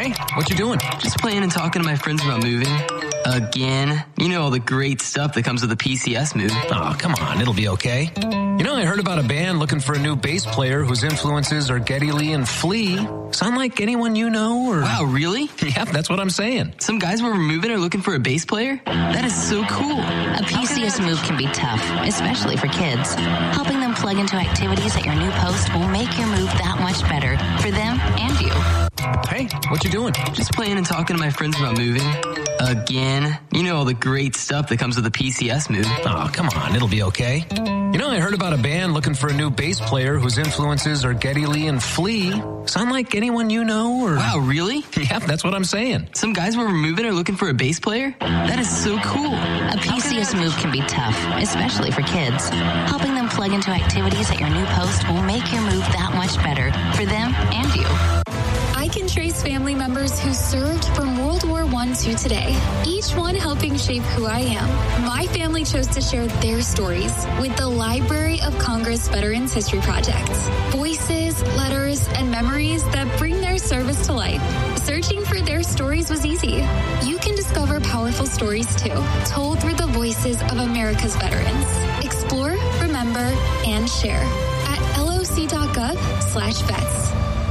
Hey, what you doing? Just playing and talking to my friends about moving. Again. You know all the great stuff that comes with the PCS move. Oh, come on. It'll be okay. You know, I heard about a band looking for a new bass player whose influences are Geddy Lee and Flea. Sound like anyone you know? Or... Wow, really? Yeah, that's what I'm saying. Some guys where we're moving are looking for a bass player? That is so cool. A PCS move can be tough, especially for kids. Helping them plug into activities at your new post will make your move that much better for them and you. Hey, what you doing? Just playing and talking to my friends about moving. Again. You know all the great stuff that comes with the PCS move. Oh, come on. It'll be okay. You know, I heard about a band looking for a new bass player whose influences are Geddy Lee and Flea. Sound like anyone you know? Or... Wow, really? Yeah, that's what I'm saying. Some guys where we're moving are looking for a bass player? That is so cool. A PCS move can be tough, especially for kids. Helping them plug into activities at your new post will make your move that much better for them and you. I can trace family members who served from World War I to today, each one helping shape who I am. My family chose to share their stories with the Library of Congress Veterans History Project. Voices, letters, and memories that bring their service to life. Searching for their stories was easy. You can discover powerful stories too, told through the voices of America's veterans. Explore, remember, and share at loc.gov/vets.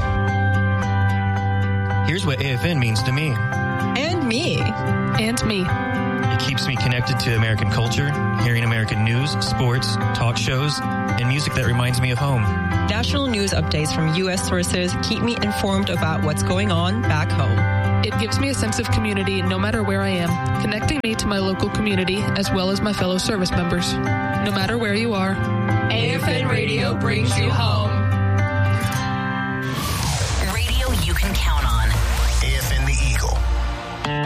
Here's what AFN means to me. And me. And me. It keeps me connected to American culture, hearing American news, sports, talk shows, and music that reminds me of home. National news updates from U.S. sources keep me informed about what's going on back home. It gives me a sense of community no matter where I am, connecting me to my local community as well as my fellow service members. No matter where you are, AFN Radio brings you home.